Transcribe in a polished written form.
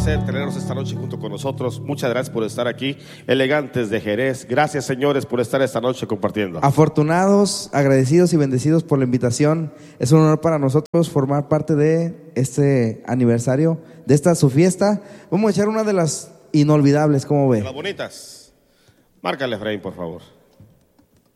placer tenerlos esta noche junto con nosotros. Muchas gracias por estar aquí, Elegantes de Jerez. Gracias, señores, por estar esta noche compartiendo. Afortunados, agradecidos y bendecidos por la invitación. Es un honor para nosotros formar parte de este aniversario, de esta su fiesta. Vamos a echar una de las inolvidables, ¿cómo ve? De las bonitas. Márcale, Efraín, por favor.